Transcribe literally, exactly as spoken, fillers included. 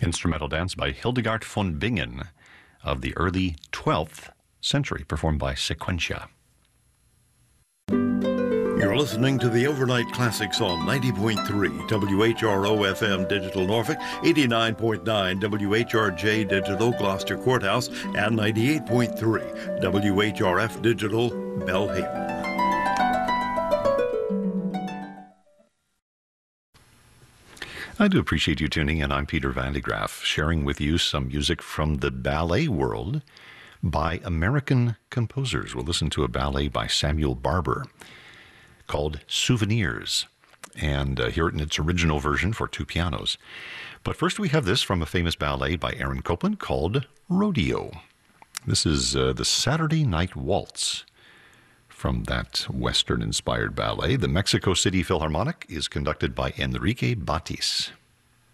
instrumental dance by Hildegard von Bingen of the early twelfth century, performed by Sequentia. You're listening to the Overnight Classics on ninety point three W H R O F M Digital Norfolk, eighty-nine point nine W H R J Digital Gloucester Courthouse, and ninety-eight point three W H R F Digital Belhaven. I do appreciate you tuning in. I'm Peter Van de Graaf, sharing with you some music from the ballet world by American composers. We'll listen to a ballet by Samuel Barber called Souvenirs, and uh, hear it in its original version for two pianos. But first we have this from a famous ballet by Aaron Copland called Rodeo. This is uh, the Saturday Night Waltz from that Western-inspired ballet. The Mexico City Philharmonic is conducted by Enrique Batis.